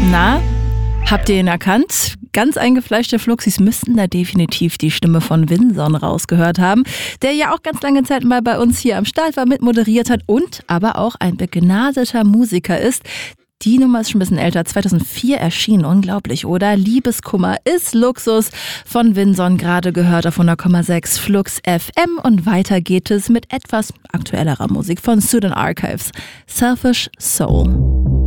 Na, habt ihr ihn erkannt? Ganz eingefleischte Fluxis müssten da definitiv die Stimme von Vinson rausgehört haben, der ja auch ganz lange Zeit mal bei uns hier am Start war, mitmoderiert hat und aber auch ein begnadeter Musiker ist. Die Nummer ist schon ein bisschen älter, 2004 erschienen, unglaublich, oder? Liebeskummer ist Luxus von Vinson, gerade gehört auf 100,6 Flux FM und weiter geht es mit etwas aktuellerer Musik von Student Archives, Selfish Soul.